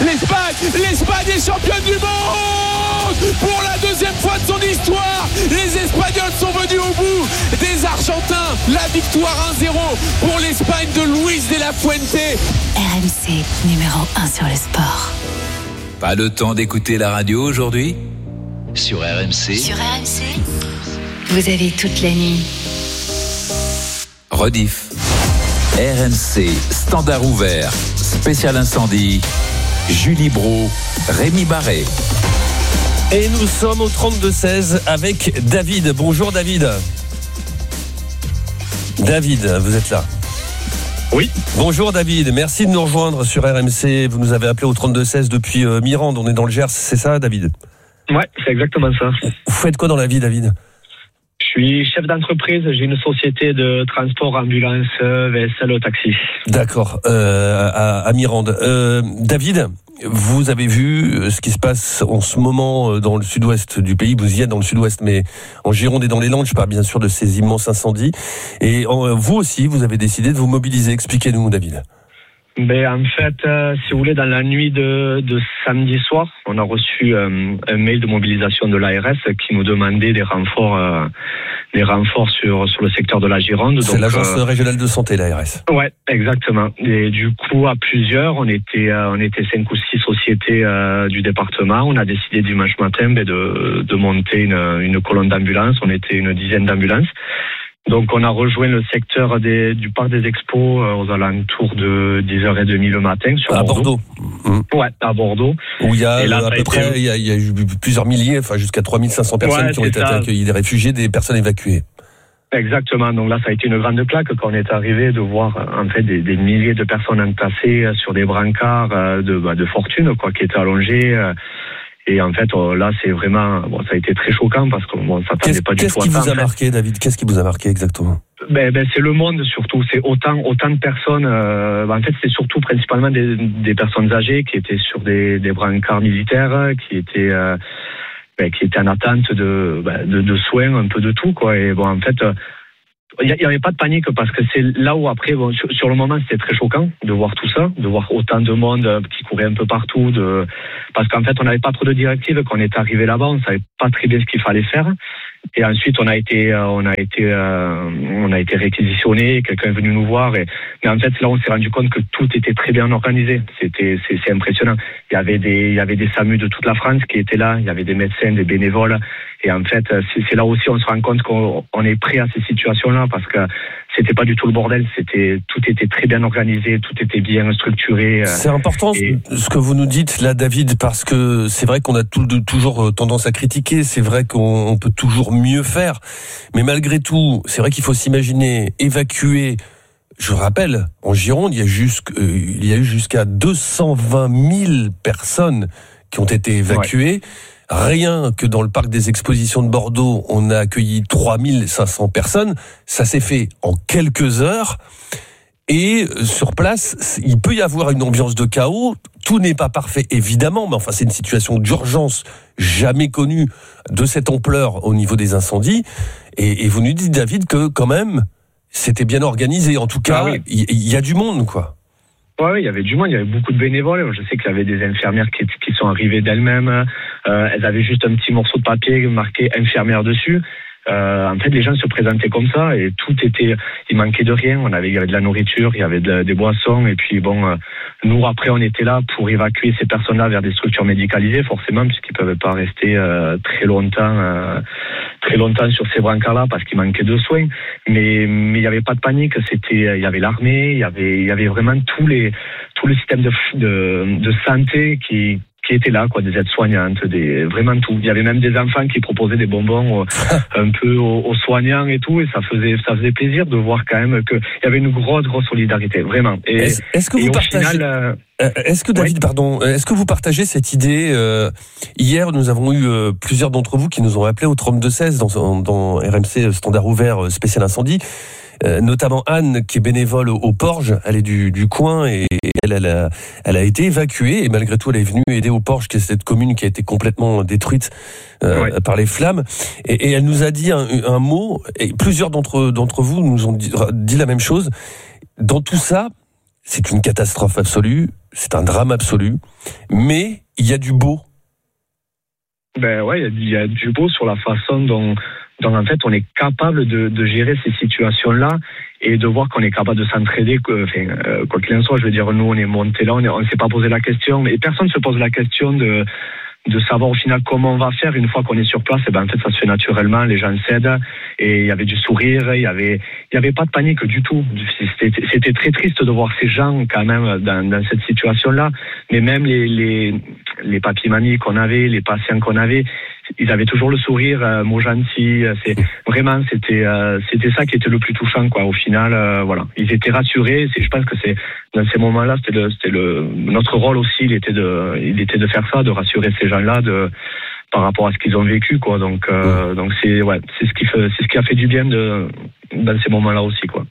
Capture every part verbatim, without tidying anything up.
L'Espagne, l'Espagne est championne du monde pour la deuxième fois de son histoire. Les Espagnols sont venus au bout des Argentins. La victoire un zéro pour l'Espagne de Luis de la Fuente. R M C, numéro un sur le sport. Pas le temps d'écouter la radio aujourd'hui ? Sur R M C. Sur R M C, vous avez toute la nuit. Rediff. R M C, standard ouvert, spécial incendie. Julie Brault, Rémi Barré. Et nous sommes au trente-deux seize avec David. Bonjour David. David, vous êtes là ? Oui. Bonjour David, merci de nous rejoindre sur R M C. Vous nous avez appelé au trente-deux seize depuis euh, Mirande, on est dans le Gers, c'est ça David ? Ouais, c'est exactement ça. Vous faites quoi dans la vie David ? Je suis chef d'entreprise, j'ai une société de transport ambulance V S L taxi. D'accord, euh, à, à Mirande. Euh, David, vous avez vu ce qui se passe en ce moment dans le sud-ouest du pays, vous y êtes dans le sud-ouest, mais en Gironde et dans les Landes, je parle bien sûr de ces immenses incendies. Et en, vous aussi, vous avez décidé de vous mobiliser. Expliquez-nous David. Ben, en fait, euh, si vous voulez, dans la nuit de, de samedi soir, on a reçu euh, un mail de mobilisation de l'A R S qui nous demandait des renforts, euh, des renforts sur sur le secteur de la Gironde. C'est donc, l'agence euh, régionale de santé, l'A R S. Ouais, exactement. Et du coup, à plusieurs, on était euh, on était cinq ou six sociétés euh, du département. On a décidé dimanche matin ben, de de monter une une colonne d'ambulance. On était une dizaine d'ambulances. Donc on a rejoint le secteur des, du parc des expos euh, aux alentours de dix heures trente le matin sur à Bordeaux. Bordeaux. Mmh. Ouais, à Bordeaux. Où il y a là, à peu été... près il y a, il y a eu plusieurs milliers, enfin jusqu'à trois mille cinq cents personnes ouais, qui ont été ça. accueillies, des réfugiés, des personnes évacuées. Exactement. Donc là, ça a été une grande claque quand on est arrivé de voir en fait des, des milliers de personnes entassées sur des brancards de, bah, de fortune, quoi, qui étaient allongés. Euh, Et en fait, là, c'est vraiment, bon, ça a été très choquant parce qu'on bon, s'attendait qu'est-ce, pas du qu'est-ce tout à ça. Qu'est-ce qui vous a en fait. marqué, David ? Qu'est-ce qui vous a marqué exactement ? Ben, ben, c'est le monde surtout. C'est autant, autant de personnes. Euh, en fait, c'est surtout principalement des, des personnes âgées qui étaient sur des, des brancards militaires, qui étaient, euh, ben, qui étaient en attente de, ben, de, de soins, un peu de tout, quoi. Et bon, en fait. Euh, Il n'y avait pas de panique parce que c'est là où après, bon, sur, sur le moment, c'était très choquant de voir tout ça, de voir autant de monde qui courait un peu partout, de parce qu'en fait, on n'avait pas trop de directives. Quand on est arrivé là-bas, on savait pas très bien ce qu'il fallait faire. Et ensuite, on a été, on a été, euh, on a été réquisitionné. Quelqu'un est venu nous voir. Et, mais en fait, là, on s'est rendu compte que tout était très bien organisé. C'était, c'est, c'est impressionnant. Il y avait des, il y avait des SAMU de toute la France qui étaient là. Il y avait des médecins, des bénévoles. Et en fait, c'est, c'est là aussi on se rend compte qu'on on est prêt à ces situations-là parce que c'était pas du tout le bordel. C'était, tout était très bien organisé, tout était bien structuré. C'est important et... ce que vous nous dites là, David, parce que c'est vrai qu'on a tout, toujours tendance à critiquer. C'est vrai qu'on on peut toujours mieux faire, mais malgré tout, c'est vrai qu'il faut s'imaginer évacuer. Je vous rappelle, en Gironde, il y a, jusqu', euh, il y a eu jusqu'à deux cent vingt mille personnes qui ont été évacuées. Ouais. Rien que dans le parc des expositions de Bordeaux, on a accueilli trois mille cinq cents personnes. Ça s'est fait en quelques heures. Et sur place, il peut y avoir une ambiance de chaos. Tout n'est pas parfait, évidemment, mais enfin, c'est une situation d'urgence jamais connue de cette ampleur au niveau des incendies. Et, et vous nous dites, David, que quand même, c'était bien organisé. En tout cas, il ah oui. y, y a du monde, quoi. Ouais, oui, il y avait du monde, il y avait beaucoup de bénévoles. Je sais qu'il y avait des infirmières qui, qui sont arrivées d'elles-mêmes. Euh, elles avaient juste un petit morceau de papier marqué infirmière dessus. Euh, en fait, les gens se présentaient comme ça et tout était, il manquait de rien. On avait, il y avait de la nourriture, il y avait de, des boissons et puis bon, euh, nous après on était là pour évacuer ces personnes-là vers des structures médicalisées, forcément, puisqu'ils peuvent pas rester euh, très longtemps, euh, très longtemps sur ces brancards-là parce qu'il manquait de soins. Mais mais il y avait pas de panique. C'était, il y avait l'armée, il y avait, il y avait vraiment tous les, tout le système de de, de santé qui qui étaient là, quoi, des aides-soignantes, des, vraiment tout. Il y avait même des enfants qui proposaient des bonbons euh, un peu aux, aux soignants et tout, et ça faisait, ça faisait plaisir de voir quand même qu'il y avait une grosse, grosse solidarité, vraiment. Et, est-ce, est-ce que vous partagez, final, euh, est-ce que David, oui. pardon, est-ce que vous partagez cette idée, euh, hier, nous avons eu euh, plusieurs d'entre vous qui nous ont appelés au trente-deux seize dans, dans R M C Standard Ouvert spécial incendie. Euh, notamment Anne qui est bénévole au, au Porge, elle est du, du coin et elle, elle, a, elle a été évacuée et malgré tout elle est venue aider au Porge, qui est cette commune qui a été complètement détruite euh, ouais. par les flammes et, et elle nous a dit un, un mot et plusieurs d'entre, d'entre vous nous ont dit, dit la même chose. Dans tout ça, c'est une catastrophe absolue. c'est un drame absolu, mais il y a du beau. Ben ouais, il y a du beau sur la façon dont, dont en fait on est capable de, de gérer ces situations-là et de voir qu'on est capable de s'entraider. Que, enfin, euh, quoi qu'il en soit, je veux dire, nous on est montés là, on ne s'est pas posé la question, mais personne ne se pose la question de de savoir au final comment on va faire une fois qu'on est sur place. Et ben en fait ça se fait naturellement, les gens s'aident et il y avait du sourire, il y avait il y avait pas de panique du tout. C'était, c'était très triste de voir ces gens quand même dans, dans cette situation-là, mais même les les les papiers-mamies qu'on avait, les patients qu'on avait, ils avaient toujours le sourire, euh, mot gentil. C'est vraiment c'était euh, c'était ça qui était le plus touchant quoi. Au final, euh, voilà, ils étaient rassurés. C'est, je pense que c'est dans ces moments-là, c'était le c'était le notre rôle aussi. Il était de il était de faire ça, de rassurer ces gens-là, de par rapport à ce qu'ils ont vécu quoi. Donc euh, donc c'est ouais, c'est ce qui fait c'est ce qui a fait du bien de dans ces moments-là aussi quoi.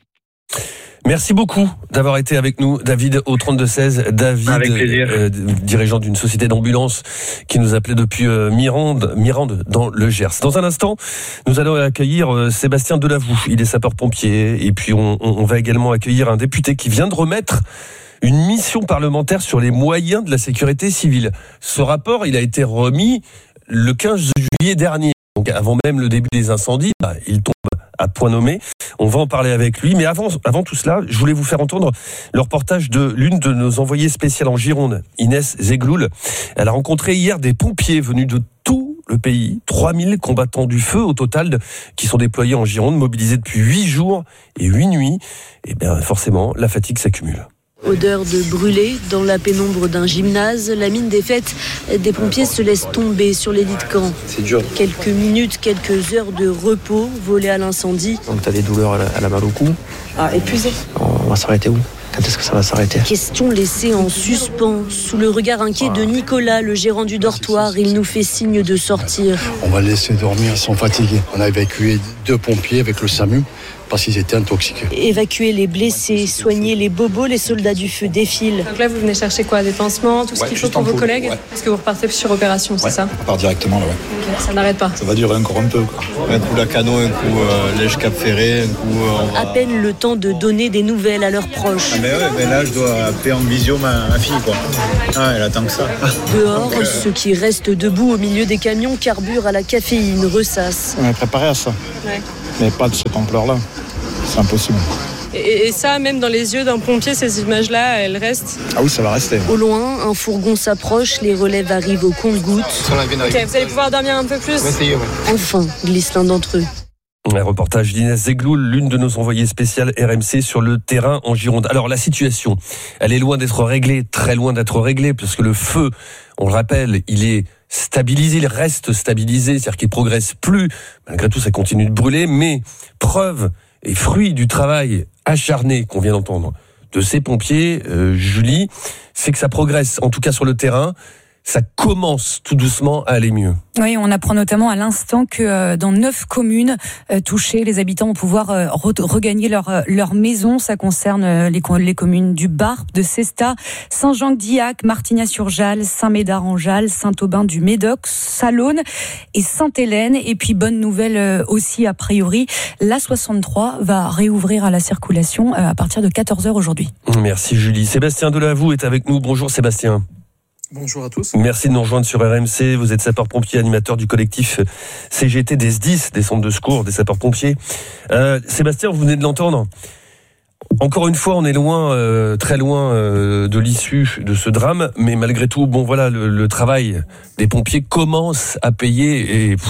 Merci beaucoup d'avoir été avec nous, David, au trente-deux seize. David, euh, dirigeant d'une société d'ambulance qui nous appelait depuis euh, Mirande, Mirande dans le Gers. Dans un instant, nous allons accueillir euh, Sébastien Delavoux. Il est sapeur-pompier. Et puis, on, on va également accueillir un député qui vient de remettre une mission parlementaire sur les moyens de la sécurité civile. Ce rapport, il a été remis le quinze juillet dernier. Donc, avant même le début des incendies, bah, il tombe à point nommé. On va en parler avec lui. Mais avant, avant tout cela, je voulais vous faire entendre le reportage de l'une de nos envoyées spéciales en Gironde, Inès Zegloul. Elle a rencontré hier des pompiers venus de tout le pays. trois mille combattants du feu au total qui sont déployés en Gironde, mobilisés depuis huit jours et huit nuits. Et bien, forcément, la fatigue s'accumule. Odeur de brûlé dans la pénombre d'un gymnase, la mine défaite des pompiers se laisse tomber sur les lits de camp. C'est dur. Quelques minutes, quelques heures de repos volées à l'incendie. Donc t'as des douleurs à la, à la balle au cou. Ah, épuisé. On va s'arrêter où ? Quand est-ce que ça va s'arrêter ? Question laissée en suspens. Sous le regard inquiet de Nicolas, le gérant du dortoir, il nous fait signe de sortir. On va les laisser dormir, ils sont fatigués. On a évacué deux pompiers avec le SAMU. Parce qu'ils étaient intoxiqués. Évacuer les blessés, soigner les bobos, les soldats du feu défilent. Donc là, vous venez chercher quoi ? Des pansements, tout ce ouais, qu'il faut pour vos poule, collègues ouais. Est-ce que vous repartez sur opération, c'est ouais, ça ? On part directement là, ouais. Okay, ça n'arrête pas. Ça va durer encore un peu, quoi. Un coup Lacano, un coup euh, Lège Cap Ferré, un coup. Euh, on va... À peine le temps de donner des nouvelles à leurs proches. Ah, mais ouais, mais là, je dois appeler en visio ma, ma fille, quoi. Ah, elle attend que ça. Dehors, Donc, euh... ceux qui restent debout au milieu des camions carburent à la caféine, ressassent. On est préparé à ça. Ouais. Mais pas de cette ampleur-là. C'est impossible. Et, et ça, même dans les yeux d'un pompier, ces images-là, elles restent ? Ah oui, ça va rester. Au loin, un fourgon s'approche, les relèves arrivent au compte-gouttes. Ok, vous allez pouvoir dormir un peu plus ? On va essayer, ouais. Enfin, glisse l'un d'entre eux. Un reportage d'Inès Zegloul, l'une de nos envoyées spéciales R M C sur le terrain en Gironde. Alors la situation, elle est loin d'être réglée, très loin d'être réglée, parce que le feu, on le rappelle, il est stabilisé, il reste stabilisé, c'est-à-dire qu'il progresse plus. Malgré tout, ça continue de brûler, mais preuve et fruit du travail acharné qu'on vient d'entendre de ces pompiers, euh, Julie, c'est que ça progresse, en tout cas sur le terrain. Ça commence tout doucement à aller mieux. Oui, on apprend notamment à l'instant que euh, dans neuf communes euh, touchées, les habitants vont pouvoir euh, re- regagner leur euh, leur maison. Ça concerne euh, les, les communes du Barp, de Cestas, Saint-Jean-d'Illac, Martignas-sur-Jalles, Saint-Médard-en-Jalles, Saint-Aubin du Médoc, Salonne et Sainte-Hélène. Et puis bonne nouvelle euh, aussi a priori, l'A soixante-trois va réouvrir à la circulation euh, à partir de quatorze heures aujourd'hui. Merci Julie. Sébastien Delavoux est avec nous. Bonjour Sébastien. Bonjour à tous. Merci de nous rejoindre sur R M C. Vous êtes sapeur-pompier, animateur du collectif C G T des S D I S, des centres de secours, des sapeurs-pompiers. Euh, Sébastien, vous venez de l'entendre. Encore une fois, on est loin, euh, très loin euh, de l'issue de ce drame, mais malgré tout, bon voilà, le, le travail des pompiers commence à payer et pff,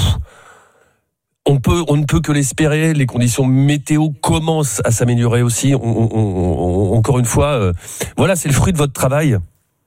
on peut, on ne peut que l'espérer. Les conditions météo commencent à s'améliorer aussi. On, on, on, on, encore une fois, euh, voilà, c'est le fruit de votre travail.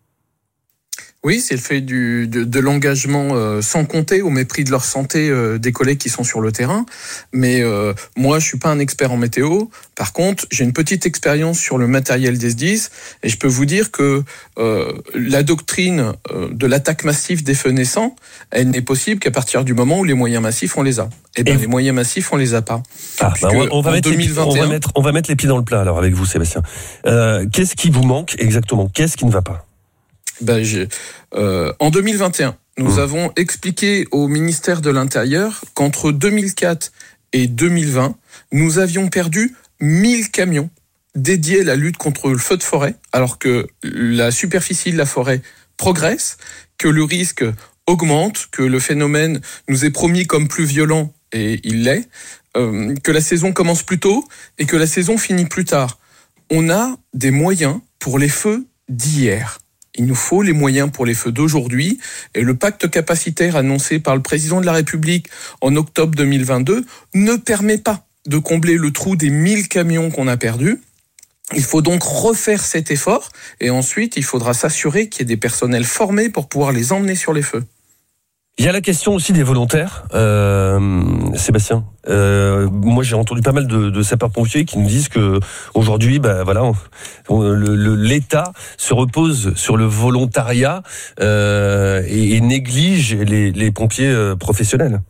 Oui, c'est le fait du, de, de l'engagement euh, sans compter au mépris de leur santé euh, des collègues qui sont sur le terrain. Mais euh, moi, je suis pas un expert en météo. Par contre, j'ai une petite expérience sur le matériel des S D I S et je peux vous dire que euh, la doctrine euh, de l'attaque massive des feux naissants, elle n'est possible qu'à partir du moment où les moyens massifs, on les a. Eh bien, et les moyens massifs, on les a pas. Ah, bah on, va, on, va mettre deux mille vingt et un, les, on, va mettre, on va mettre les pieds dans le plat alors avec vous, Sébastien. Euh, qu'est-ce qui vous manque exactement ? Qu'est-ce qui ne va pas ? Ben, j'ai, euh, en deux mille vingt et un, nous mmh. avons expliqué au ministère de l'Intérieur qu'entre deux mille quatre et deux mille vingt, nous avions perdu mille camions dédié à la lutte contre le feu de forêt, alors que la superficie de la forêt progresse, que le risque augmente, que le phénomène nous est promis comme plus violent, et il l'est, euh, que la saison commence plus tôt et que la saison finit plus tard. On a des moyens pour les feux d'hier. Il nous faut les moyens pour les feux d'aujourd'hui, et le pacte capacitaire annoncé par le président de la République en octobre deux mille vingt-deux ne permet pas de combler le trou des mille camions qu'on a perdus. Il faut donc refaire cet effort, et ensuite il faudra s'assurer qu'il y ait des personnels formés pour pouvoir les emmener sur les feux. Il y a la question aussi des volontaires, euh, Sébastien. Euh, moi, j'ai entendu pas mal de, de sapeurs-pompiers qui nous disent que aujourd'hui, bah voilà, on, on, le, le, l'État se repose sur le volontariat euh, et, et néglige les, les pompiers euh, professionnels.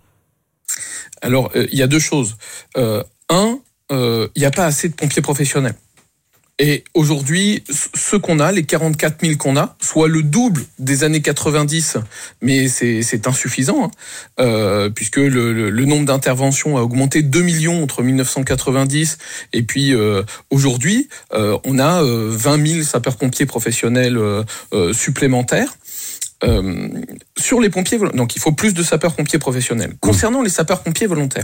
Alors, il euh, y a deux choses. Euh, un, il euh, n'y a pas assez de pompiers professionnels. Et aujourd'hui, ce qu'on a, les quarante-quatre mille qu'on a, soit le double des années quatre-vingt-dix, mais c'est, c'est insuffisant, hein, euh, puisque le, le, le nombre d'interventions a augmenté deux millions entre dix-neuf cent quatre-vingt-dix et puis euh, aujourd'hui, euh, on a euh, vingt mille sapeurs-pompiers professionnels euh, euh, supplémentaires. Euh, sur les pompiers volontaires, donc il faut plus de sapeurs-pompiers professionnels. Concernant les sapeurs-pompiers volontaires,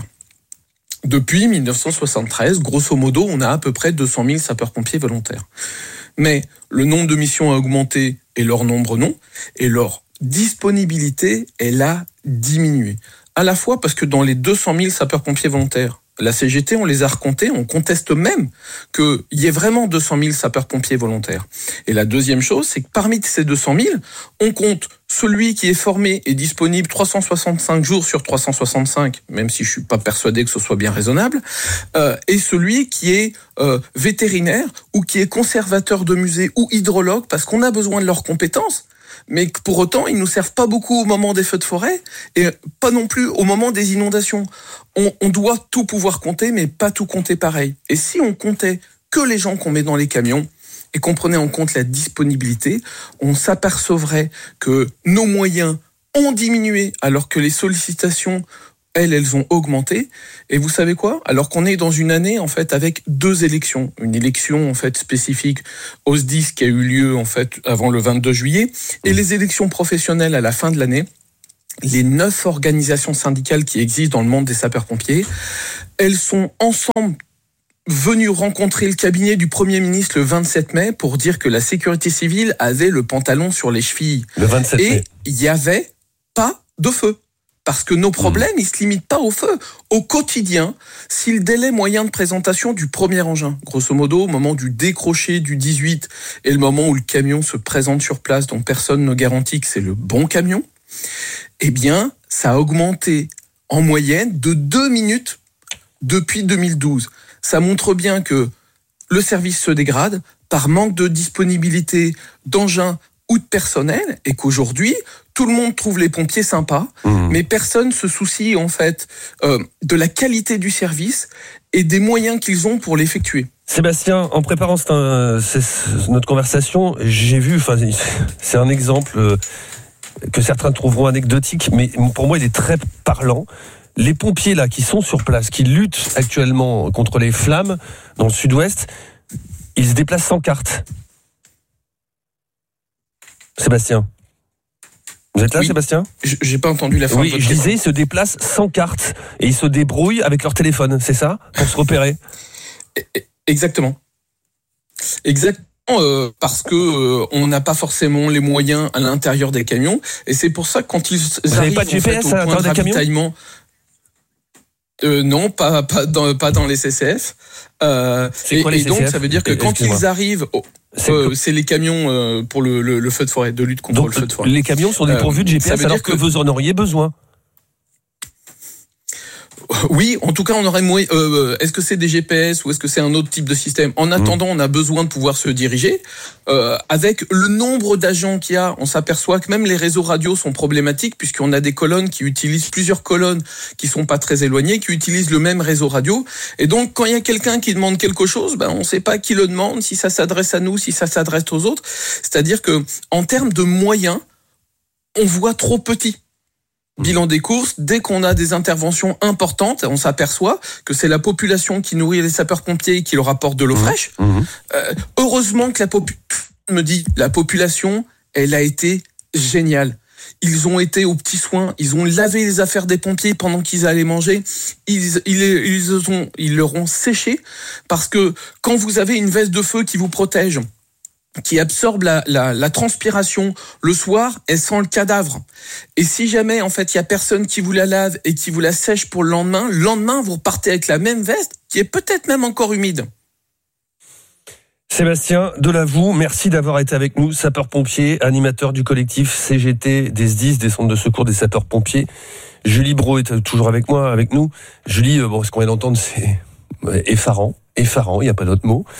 depuis dix-neuf cent soixante-treize, grosso modo, on a à peu près deux cent mille sapeurs-pompiers volontaires. Mais le nombre de missions a augmenté et leur nombre non, et leur disponibilité, elle a diminué. À la fois parce que dans les deux cent mille sapeurs-pompiers volontaires, la C G T, on les a recomptés, on conteste même qu'il y ait vraiment deux cent mille sapeurs-pompiers volontaires. Et la deuxième chose, c'est que parmi ces deux cent mille, on compte celui qui est formé et disponible trois cent soixante-cinq jours sur trois cent soixante-cinq, même si je suis pas persuadé que ce soit bien raisonnable, euh, et celui qui est euh, vétérinaire ou qui est conservateur de musée ou hydrologue, parce qu'on a besoin de leurs compétences. Mais pour autant, ils nous servent pas beaucoup au moment des feux de forêt et pas non plus au moment des inondations. On, on doit tout pouvoir compter, mais pas tout compter pareil. Et si on comptait que les gens qu'on met dans les camions et qu'on prenait en compte la disponibilité, on s'apercevrait que nos moyens ont diminué alors que les sollicitations, elles, elles ont augmenté. Et vous savez quoi ? Alors qu'on est dans une année, en fait, avec deux élections. Une élection, en fait, spécifique au S D I S qui a eu lieu, en fait, avant le vingt-deux juillet, et les élections professionnelles à la fin de l'année. Les neuf organisations syndicales qui existent dans le monde des sapeurs-pompiers, elles sont ensemble venues rencontrer le cabinet du Premier ministre le vingt-sept mai pour dire que la sécurité civile avait le pantalon sur les chevilles. Le vingt-sept mai. Et il n'y avait pas de feu. Parce que nos problèmes, ils se limitent pas au feu. Au quotidien, si le délai moyen de présentation du premier engin, grosso modo, au moment du décroché du dix-huit et le moment où le camion se présente sur place, dont personne ne garantit que c'est le bon camion, eh bien, ça a augmenté en moyenne de deux minutes depuis deux mille douze. Ça montre bien que le service se dégrade par manque de disponibilité d'engins ou de personnel, et qu'aujourd'hui, tout le monde trouve les pompiers sympas, mmh. mais personne se soucie en fait euh, de la qualité du service et des moyens qu'ils ont pour l'effectuer. Sébastien, en préparant cette, euh, cette, notre conversation, j'ai vu, enfin, c'est un exemple euh, que certains trouveront anecdotique, mais pour moi, il est très parlant. Les pompiers là qui sont sur place, qui luttent actuellement contre les flammes dans le sud-ouest, ils se déplacent sans carte. Sébastien, vous êtes là, oui. Sébastien ? J'ai pas entendu la fin oui, de votre je question. disais, ils se déplacent sans carte et ils se débrouillent avec leur téléphone, c'est ça ? Pour se repérer ? Exactement. Exactement. Euh, parce que euh, on n'a pas forcément les moyens à l'intérieur des camions, et c'est pour ça que quand ils vous arrivent pas de G P S en fait, au point de ravitaillement, euh, non, pas pas dans pas dans les C C F. Euh, c'est et, quoi les et C C F ? donc ça veut dire que quand Excuse-moi. ils arrivent, oh, c'est, euh, c'est les camions euh, pour le, le, le feu de forêt, de lutte contre donc, le feu de forêt. Les camions sont dépourvus euh, de G P S alors que, que vous en auriez besoin. Oui, en tout cas, on aurait moins. Euh, est-ce que c'est des G P S ou est-ce que c'est un autre type de système ? En attendant, on a besoin de pouvoir se diriger. Euh, avec le nombre d'agents qu'il y a, on s'aperçoit que même les réseaux radio sont problématiques puisqu'on a des colonnes qui utilisent plusieurs colonnes qui sont pas très éloignées, qui utilisent le même réseau radio. Et donc, quand il y a quelqu'un qui demande quelque chose, ben on ne sait pas qui le demande, si ça s'adresse à nous, si ça s'adresse aux autres. C'est-à-dire que, en termes de moyens, on voit trop petit. Bilan des courses, dès qu'on a des interventions importantes, on s'aperçoit que c'est la population qui nourrit les sapeurs-pompiers et qui leur apporte de l'eau mmh. fraîche. Mmh. Euh, heureusement que la population, me dit, la population, elle a été géniale. Ils ont été aux petits soins, ils ont lavé les affaires des pompiers pendant qu'ils allaient manger, ils, ils, ils, ont, ils leur ont séché, parce que quand vous avez une veste de feu qui vous protège, qui absorbe la, la, la transpiration le soir, elle sent le cadavre. Et si jamais, en fait, il y a personne qui vous la lave et qui vous la sèche pour le lendemain, le lendemain, vous repartez avec la même veste, qui est peut-être même encore humide. Sébastien Delavoux, merci d'avoir été avec nous, sapeur-pompier, animateur du collectif C G T des S D I S, des centres de secours des sapeurs-pompiers. Julie Brault est toujours avec moi, avec nous. Julie, bon, ce qu'on vient d'entendre, c'est effarant. Effarant, il n'y a pas d'autre mot.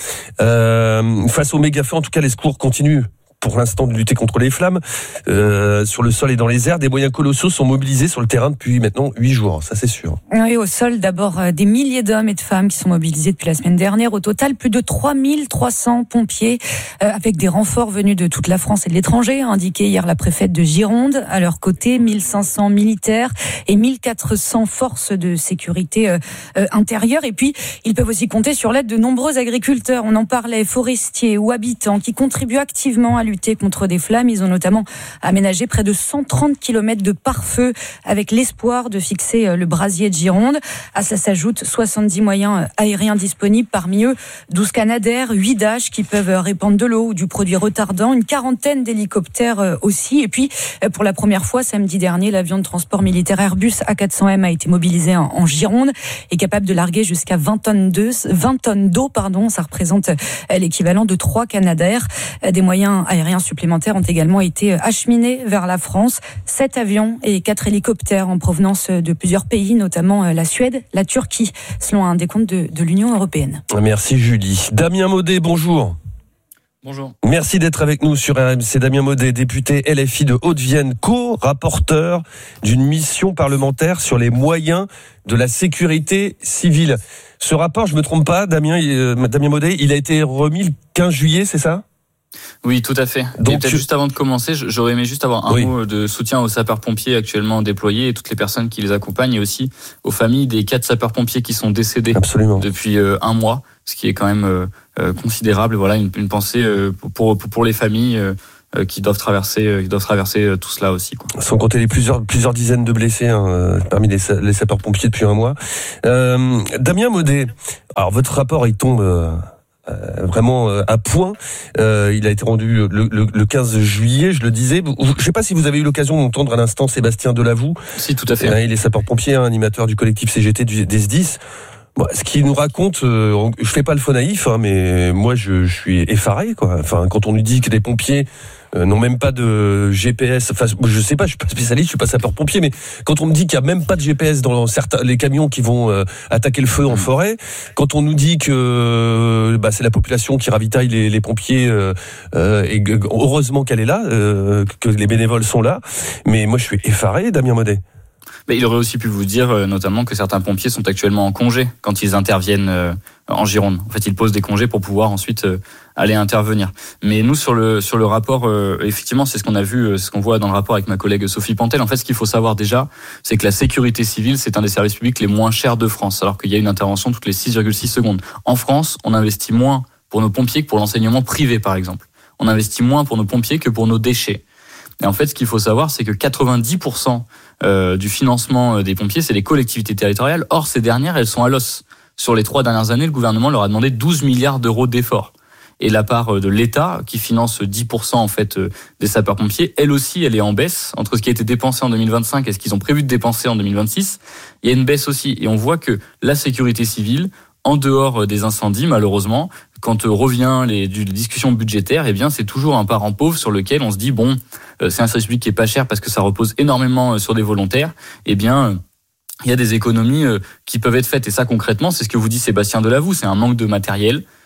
Euh, face au méga-feu, en tout cas, les secours continuent pour l'instant de lutter contre les flammes. Euh, sur le sol et dans les airs, des moyens colossaux sont mobilisés sur le terrain depuis maintenant huit jours, ça c'est sûr. Oui, au sol, d'abord, euh, des milliers d'hommes et de femmes qui sont mobilisés depuis la semaine dernière. Au total, plus de trois mille trois cents pompiers, euh, avec des renforts venus de toute la France et de l'étranger, a indiqué hier la préfète de Gironde. À leur côté, mille cinq cents militaires et mille quatre cents forces de sécurité euh, euh, intérieure. Et puis, ils peuvent aussi compter sur l'aide de nombreux agriculteurs. On en parlait, forestiers ou habitants, qui contribuent activement à lutter contre des flammes. Ils ont notamment aménagé près de cent trente kilomètres de pare-feu avec l'espoir de fixer le brasier de Gironde. À ça s'ajoutent soixante-dix moyens aériens disponibles, parmi eux douze Canadair, huit Dash qui peuvent répandre de l'eau ou du produit retardant, une quarantaine d'hélicoptères aussi. Et puis, pour la première fois samedi dernier, l'avion de transport militaire Airbus A quatre cents M a été mobilisé en Gironde et capable de larguer jusqu'à vingt tonnes d'eau. Pardon, ça représente l'équivalent de trois Canadair. Des moyens aériens supplémentaires ont également été acheminés vers la France. Sept avions et quatre hélicoptères en provenance de plusieurs pays, notamment la Suède, la Turquie, selon un décompte de, de l'Union européenne. Merci Julie. Damien Maudet, bonjour. Bonjour. Merci d'être avec nous sur R M C. Damien Maudet, député L F I de Haute-Vienne, co-rapporteur d'une mission parlementaire sur les moyens de la sécurité civile. Ce rapport, je me trompe pas, Damien, euh, Damien Maudet, il a été remis le quinze juillet, c'est ça ? Oui, tout à fait. Donc, et peut-être tu... juste avant de commencer, j'aurais aimé juste avoir un oui. mot de soutien aux sapeurs-pompiers actuellement déployés et toutes les personnes qui les accompagnent, et aussi aux familles des quatre sapeurs-pompiers qui sont décédés Absolument. depuis euh, un mois, ce qui est quand même euh, euh, considérable. Voilà, une, une pensée euh, pour, pour pour les familles euh, qui doivent traverser, euh, qui doivent traverser euh, tout cela aussi, quoi. Sans compter les plusieurs plusieurs dizaines de blessés hein, parmi les, les sapeurs-pompiers depuis un mois. Euh, Damien Maudet, alors votre rapport il tombe. Euh... Euh, vraiment euh, à point. Euh, il a été rendu le, le, le quinze juillet, je le disais. Je ne sais pas si vous avez eu l'occasion d'entendre à l'instant Sébastien Delavoux. Si, tout à fait. Euh, il est sapeur-pompier, hein, animateur du collectif C G T du, des S D I S. Bon, ce qu'il nous raconte, euh, je fais pas le faux naïf, hein, mais moi je, je suis effaré, quoi. Enfin, quand on nous dit que des pompiers euh, n'ont même pas de G P S, enfin, je sais pas, je suis pas spécialiste, je suis pas sapeur-pompier, mais quand on me dit qu'il y a même pas de G P S dans certains les camions qui vont euh, attaquer le feu en forêt, quand on nous dit que euh, bah, c'est la population qui ravitaille les, les pompiers, euh, euh, et heureusement qu'elle est là, euh, que les bénévoles sont là, mais moi je suis effaré, Damien Maudet. Mais il aurait aussi pu vous dire euh, notamment que certains pompiers sont actuellement en congé quand ils interviennent euh, en Gironde. En fait, ils posent des congés pour pouvoir ensuite euh, aller intervenir. Mais nous, sur le sur le rapport, euh, effectivement, c'est ce qu'on a vu, euh, ce qu'on voit dans le rapport avec ma collègue Sophie Pantel. En fait, ce qu'il faut savoir déjà, c'est que la sécurité civile, c'est un des services publics les moins chers de France, alors qu'il y a une intervention toutes les six virgule six secondes. En France, on investit moins pour nos pompiers que pour l'enseignement privé, par exemple. On investit moins pour nos pompiers que pour nos déchets. Et en fait, ce qu'il faut savoir, c'est que quatre-vingt-dix pour cent euh, du financement des pompiers, c'est les collectivités territoriales. Or, ces dernières, elles sont à l'os. Sur les trois dernières années, le gouvernement leur a demandé douze milliards d'euros d'efforts. Et la part de l'État, qui finance dix pour cent en fait des sapeurs-pompiers, elle aussi, elle est en baisse. Entre ce qui a été dépensé en deux mille vingt-cinq et ce qu'ils ont prévu de dépenser en deux mille vingt-six, il y a une baisse aussi. Et on voit que la sécurité civile, en dehors des incendies, malheureusement, quand revient les, les discussions budgétaires, eh bien, c'est toujours un parent pauvre sur lequel on se dit, bon, c'est un service public qui est pas cher parce que ça repose énormément sur des volontaires. Eh bien, il y a des économies qui peuvent être faites. Et ça, concrètement, c'est ce que vous dit Sébastien Delavoux. C'est un manque de matériel,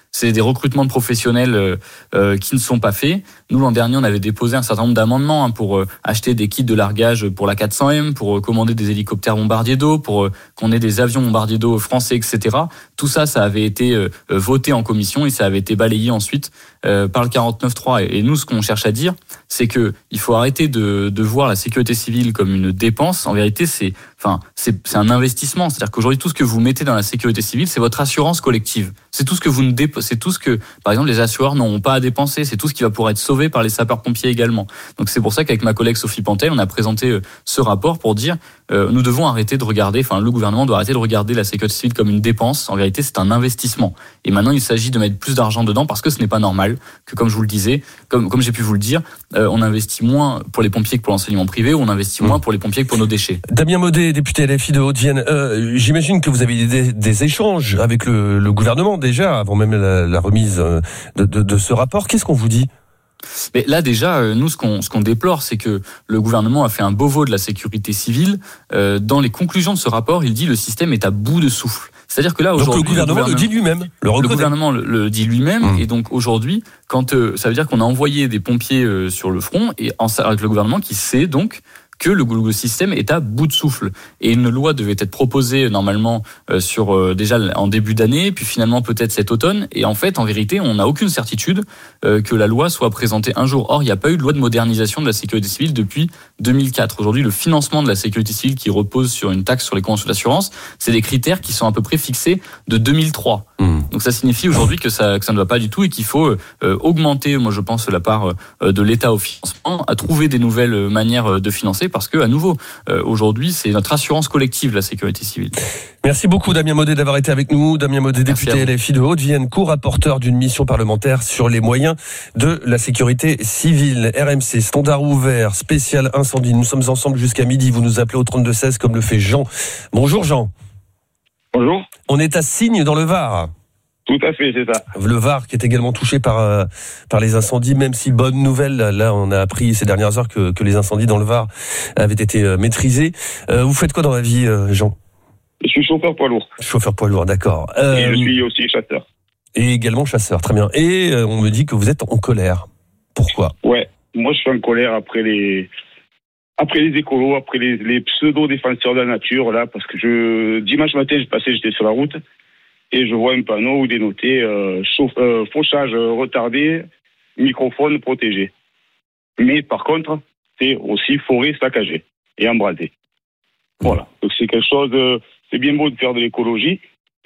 c'est des recrutements de professionnels euh, euh, qui ne sont pas faits. Nous, l'an dernier, on avait déposé un certain nombre d'amendements hein, pour euh, acheter des kits de largage pour la quatre cents M, pour euh, commander des hélicoptères bombardiers d'eau, pour euh, qu'on ait des avions bombardiers d'eau français, et cetera. Tout ça, ça avait été euh, voté en commission et ça avait été balayé ensuite euh, par le quarante-neuf trois. Et nous, ce qu'on cherche à dire, c'est que il faut arrêter de, de voir la sécurité civile comme une dépense. En vérité, c'est, enfin, c'est, c'est un investissement. C'est-à-dire qu'aujourd'hui, tout ce que vous mettez dans la sécurité civile, c'est votre assurance collective. C'est tout ce que vous ne dép- c'est tout ce que, par exemple, les assureurs n'auront pas à dépenser. C'est tout ce qui va pouvoir être sauvé par les sapeurs-pompiers également. Donc c'est pour ça qu'avec ma collègue Sophie Pantel, on a présenté euh, ce rapport pour dire euh, nous devons arrêter de regarder, enfin le gouvernement doit arrêter de regarder la sécurité civile comme une dépense. En vérité, c'est un investissement. Et maintenant, il s'agit de mettre plus d'argent dedans parce que ce n'est pas normal que, comme je vous le disais, comme comme j'ai pu vous le dire, euh, on investit moins pour les pompiers que pour l'enseignement privé, ou on investit moins pour les pompiers que pour nos déchets. Damien Maudet, député L F I de Haute-Vienne, euh, j'imagine que vous avez des, des échanges avec le, le gouvernement déjà, avant même la, la remise de, de, de ce rapport. Qu'est-ce qu'on vous dit ? Mais là déjà, nous ce qu'on ce qu'on déplore, c'est que le gouvernement a fait un Beauvau de la sécurité civile. Euh, dans les conclusions de ce rapport, il dit le système est à bout de souffle. C'est-à-dire que là aujourd'hui, donc le gouvernement le, gouvernement, le dit lui-même. Le, le gouvernement le, le dit lui-même, mmh. Et donc aujourd'hui, quand euh, ça veut dire qu'on a envoyé des pompiers euh, sur le front, et en, avec le gouvernement qui sait donc que le, le système est à bout de souffle. Et une loi devait être proposée normalement euh, sur euh, déjà en début d'année, puis finalement peut-être cet automne. Et en fait, en vérité, on n'a aucune certitude euh, que la loi soit présentée un jour. Or, il n'y a pas eu de loi de modernisation de la sécurité civile depuis deux mille quatre. Aujourd'hui, le financement de la sécurité civile qui repose sur une taxe sur les conventions d'assurance, c'est des critères qui sont à peu près fixés de deux mille trois. Mmh. Donc ça signifie aujourd'hui que ça, que ça ne va pas du tout et qu'il faut euh, augmenter, moi je pense, la part euh, de l'État au financement, à trouver des nouvelles manières de financer. Parce que, à nouveau, euh, aujourd'hui, c'est notre assurance collective, la sécurité civile. Merci beaucoup, Damien Maudet, d'avoir été avec nous. Damien Maudet, député L F I de Haute-Vienne, co-rapporteur d'une mission parlementaire sur les moyens de la sécurité civile. R M C, standard ouvert, spécial incendie. Nous sommes ensemble jusqu'à midi. Vous nous appelez au trente-deux seize comme le fait Jean. Bonjour, Jean. Bonjour. On est à Signes, dans le Var. Tout à fait, c'est ça. Le Var qui est également touché par euh, par les incendies, même si bonne nouvelle, là on a appris ces dernières heures que que les incendies dans le Var avaient été euh, maîtrisés. Euh, vous faites quoi dans la vie, euh, Jean ? Je suis chauffeur poids lourd. Chauffeur poids lourd, d'accord. Euh, et je suis aussi chasseur. Et également chasseur, très bien. Et euh, on me dit que vous êtes en colère. Pourquoi ? Ouais, moi je suis en colère après les après les écolos, après les, les pseudo-défenseurs de la nature, là, parce que je dimanche matin, je passais, j'étais sur la route. Et je vois un panneau où dénoté euh, chauffe, euh, fauchage retardé, microphone protégé. Mais par contre, c'est aussi forêt saccagée et embrasée. Voilà. Donc c'est quelque chose. Euh, c'est bien beau de faire de l'écologie,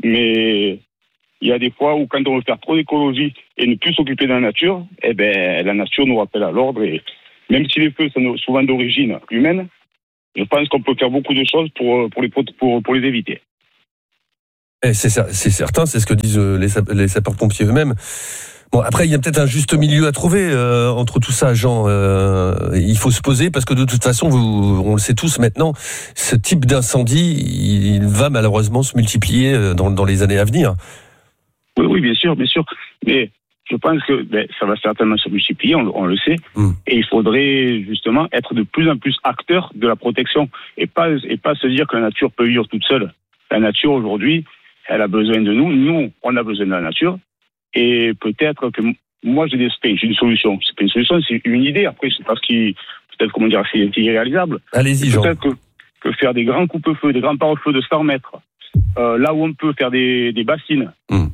mais il y a des fois où quand on veut faire trop d'écologie et ne plus s'occuper de la nature, eh ben la nature nous rappelle à l'ordre. Et même si les feux sont souvent d'origine humaine, je pense qu'on peut faire beaucoup de choses pour pour les pour pour les éviter. C'est, c'est certain, c'est ce que disent les, les sapeurs-pompiers eux-mêmes. Bon, après, il y a peut-être un juste milieu à trouver euh, entre tout ça, Jean. Euh, il faut se poser parce que de toute façon, vous, on le sait tous maintenant, ce type d'incendie, il va malheureusement se multiplier dans, dans les années à venir. Oui, oui, bien sûr, bien sûr. Mais je pense que ben, ça va certainement se multiplier, on, on le sait. Mmh. Et il faudrait justement être de plus en plus acteur de la protection et pas et pas se dire que la nature peut vivre toute seule. La nature aujourd'hui, elle a besoin de nous. Nous, on a besoin de la nature. Et peut-être que moi, j'ai des, j'ai une solution. C'est pas une solution, c'est une idée. Après, c'est parce qu'il, peut-être, comment dire, c'est irréalisable. Allez-y, Jean. Peut-être que, que faire des grands coupe-feux, des grands pare-feux de cent mètres, euh, là où on peut faire des, des bassines, mmh.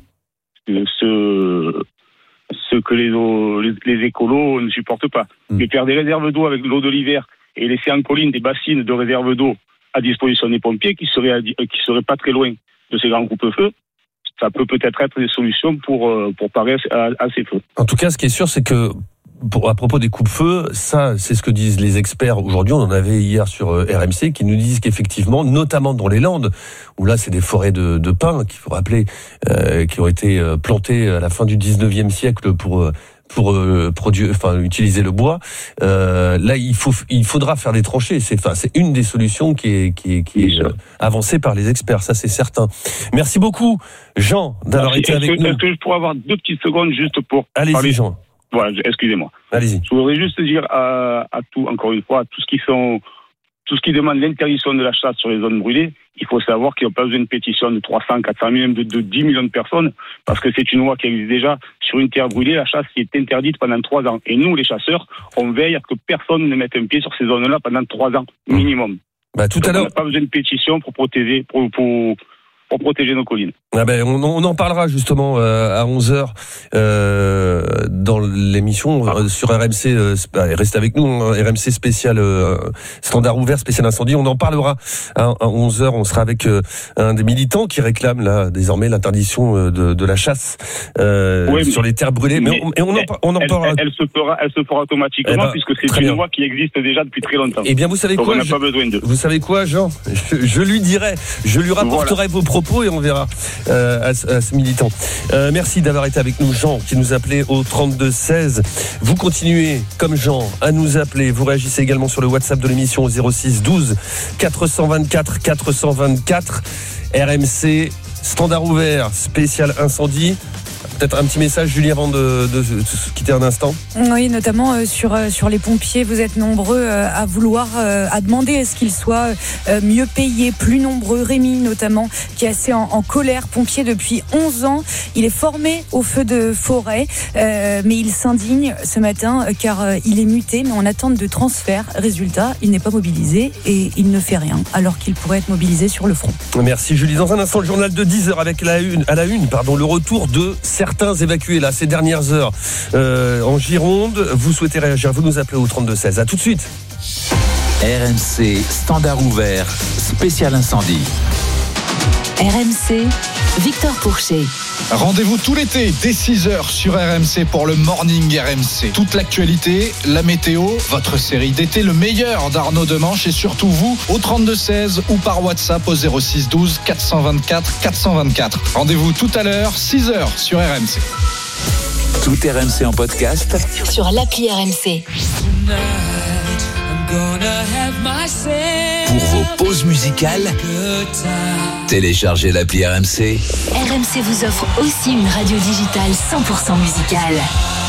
ce, ce que les, les, les écolos ne supportent pas. Mmh. Mais faire des réserves d'eau avec l'eau de l'hiver et laisser en colline des bassines de réserve d'eau à disposition des pompiers qui seraient, à, qui seraient pas très loin de ces grands coupe-feux, ça peut peut-être être des solutions pour, pour parer à, à ces feux. En tout cas, ce qui est sûr, c'est que pour, à propos des coupe-feux, ça, c'est ce que disent les experts aujourd'hui. On en avait hier sur R M C qui nous disent qu'effectivement, notamment dans les Landes, où là, c'est des forêts de, de pins, qu'il faut rappeler, euh, qui ont été plantées à la fin du dix-neuvième siècle pour pour euh, produire, enfin utiliser le bois. Euh, là, il faut, il faudra faire des tranchées. C'est, enfin, c'est une des solutions qui est, qui est, qui est euh, avancée par les experts. Ça, c'est certain. Merci beaucoup, Jean, d'avoir Merci. été avec est-ce nous. Est-ce que je pourrais avoir deux petites secondes juste pour Allez-y, parler. Jean. Voilà, excusez-moi. Allez-y. Je voudrais juste dire à, à tout, encore une fois, à tous qui sont tout ce qui demande l'interdiction de la chasse sur les zones brûlées, il faut savoir qu'il n'y a pas besoin de pétition de trois cents, quatre cents mille, même de, de dix millions de personnes, parce que c'est une loi qui existe déjà sur une terre brûlée, la chasse qui est interdite pendant trois ans. Et nous, les chasseurs, on veille à ce que personne ne mette un pied sur ces zones-là pendant trois ans minimum. Bah, tout Donc à l'heure. On n'a pas besoin de pétition pour protéger, pour, pour, pour protéger nos collines. Ah ben, on, on en parlera justement euh, à onze heures euh, dans l'émission euh, sur R M C. Euh, reste avec nous, hein, R M C spécial euh, standard ouvert, spécial incendie. On en parlera à, à onze heures. On sera avec euh, un des militants qui réclame là désormais l'interdiction euh, de, de la chasse euh, oui, sur les terres brûlées. Mais, mais on, et on en, on en elle, parlera. Elle, elle se fera, elle se fera automatiquement eh ben, puisque c'est une bien. loi qui existe déjà depuis très longtemps. Eh bien, vous savez Donc quoi on n'a je, pas besoin de. Vous savez quoi, Jean je, je lui dirai, je lui rapporterai voilà. vos propos et on verra. Euh, à, à ce militant. Euh, merci d'avoir été avec nous, Jean, qui nous appelait au trente-deux seize. Vous continuez, comme Jean, à nous appeler. Vous réagissez également sur le WhatsApp de l'émission au zéro six douze quatre cent vingt-quatre quatre cent vingt-quatre. R M C, standard ouvert, spécial incendie. Peut-être un petit message, Julie, avant de, de, de se quitter un instant. Oui, notamment euh, sur, euh, sur les pompiers. Vous êtes nombreux euh, à vouloir, euh, à demander à ce qu'ils soient euh, mieux payés, plus nombreux. Rémi, notamment, qui est assez en, en colère, pompier depuis onze ans. Il est formé au feu de forêt, euh, mais il s'indigne ce matin euh, car euh, il est muté, mais en attente de transfert. Résultat, il n'est pas mobilisé et il ne fait rien, alors qu'il pourrait être mobilisé sur le front. Merci, Julie. Dans un instant, le journal de dix heures avec la une, à la une, pardon, le retour de certains évacués là ces dernières heures euh, en Gironde. Vous souhaitez réagir, vous nous appelez au trente-deux seize. À tout de suite. R M C standard ouvert, spécial incendie. R M C, Victor Pourchet. Rendez-vous tout l'été dès six heures sur R M C pour le Morning R M C. Toute l'actualité, la météo, votre série d'été, le meilleur d'Arnaud Demanche et surtout vous au trente-deux seize ou par WhatsApp au zéro six douze quatre cent vingt-quatre quatre cent vingt-quatre. Rendez-vous tout à l'heure, six heures sur R M C. Tout R M C en podcast sur l'appli R M C. Pour vos pauses musicales, téléchargez l'appli R M C. R M C vous offre aussi une radio digitale cent pour cent musicale.